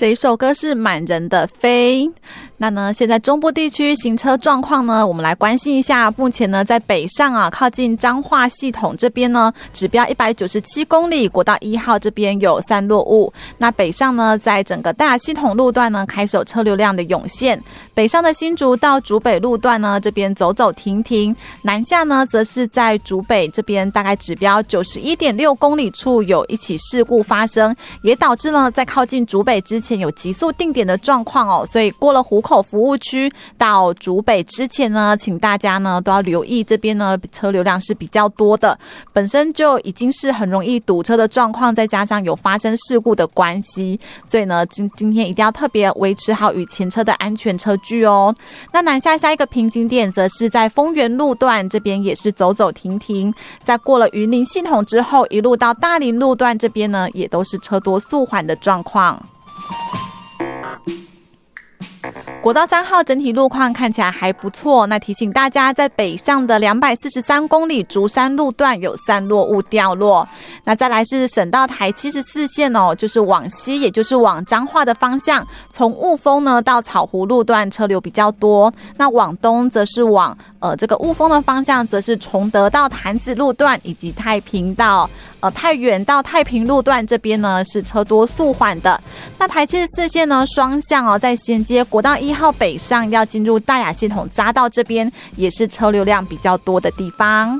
这一首歌是满人的飞。那呢，现在中部地区行车状况呢，我们来关心一下。目前呢，在北上啊，靠近彰化系统这边呢，指标197公里，国道1号这边有散落雾。那北上呢，在整个大雅系统路段呢，开始有车流量的涌现。北上的新竹到竹北路段呢，这边走走停停。南下呢，则是在竹北这边大概指标91.6公里处有一起事故发生，也导致呢，在靠近竹北之前有急速定点的状况哦。所以过了湖口服务区到竹北之前呢，请大家呢都要留意这边呢车流量是比较多的，本身就已经是很容易堵车的状况，再加上有发生事故的关系，所以呢今天一定要特别维持好与前车的安全车距哦。那南下一个瓶颈点则是在丰原路段，这边也是走走停停，在过了云林系统之后，一路到大林路段这边呢，也都是车多速缓的状况。国道3号整体路况看起来还不错，那提醒大家，在北上的243公里竹山路段有散落物掉落。那再来是省道台74线哦，就是往西，也就是往彰化的方向，从雾峰呢到草湖路段车流比较多。那往东则是往这个雾峰的方向，则是崇德到潭子路段以及太平到太原到太平路段这边呢是车多速缓的。那台74线呢双向哦，在衔接国道1号北上要进入大雅系统匝道这边，也是车流量比较多的地方。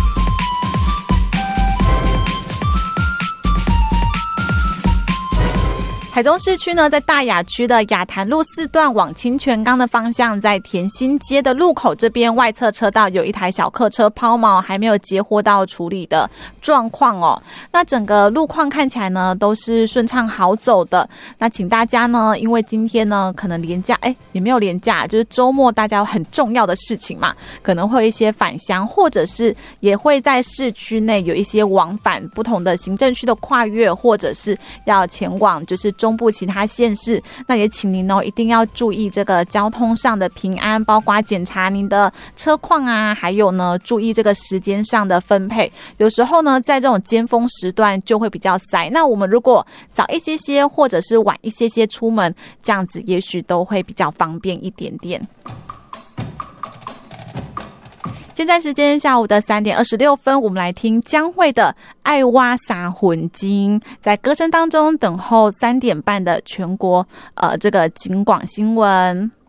台中市区呢，在大雅区的雅潭路4段往清泉岗的方向，在田心街的路口这边外侧车道有一台小客车抛锚，还没有接获到处理的状况哦。那整个路况看起来呢都是顺畅好走的。那请大家呢，因为今天呢可能连假，也没有连假，就是周末大家有很重要的事情嘛，可能会有一些返乡，或者是也会在市区内有一些往返不同的行政区的跨越，或者是要前往就是中部其他县市，那也请您一定要注意这个交通上的平安，包括检查您的车况啊，还有呢注意这个时间上的分配。有时候呢，在这种尖峰时段就会比较塞，那我们如果早一些些或者是晚一些些出门，这样子也许都会比较方便一点点。现在时间下午的3点26分，我们来听江蕙的《爱挖撒魂经》，在歌声当中等候3点半的全国这个警广新闻。